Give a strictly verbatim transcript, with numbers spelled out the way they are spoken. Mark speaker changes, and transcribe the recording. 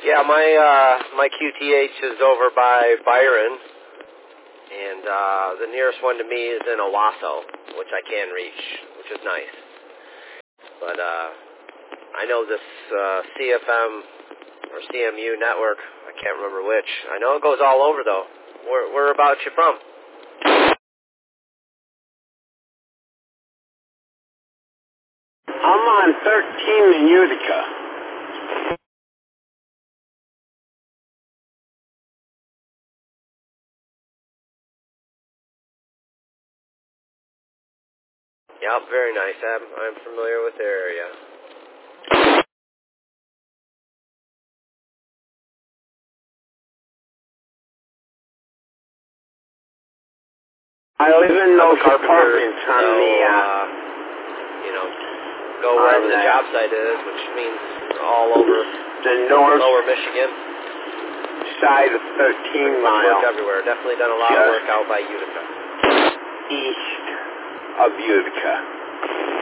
Speaker 1: Yeah, my uh, my Q T H is over by Byron, and uh, the nearest one to me is in Owasso, which I can reach, which is nice. But uh, I know this uh, C F M or C M U network, I can't remember which. I know it goes all over, though. Where, whereabouts you from?
Speaker 2: I'm on thirteen in Utica.
Speaker 1: Yep, very nice. I'm, I'm familiar with the area.
Speaker 2: I live in
Speaker 1: I'm
Speaker 2: those
Speaker 1: a carpenter,
Speaker 2: apartments on
Speaker 1: so,
Speaker 2: the, uh,
Speaker 1: uh, you know, go wherever
Speaker 2: on
Speaker 1: the
Speaker 2: the,
Speaker 1: job site is, which means all over
Speaker 2: the north
Speaker 1: lower Michigan.
Speaker 2: side of thirteen mile.
Speaker 1: Work everywhere. Definitely done a lot of work out by Utica.
Speaker 2: East of Utica.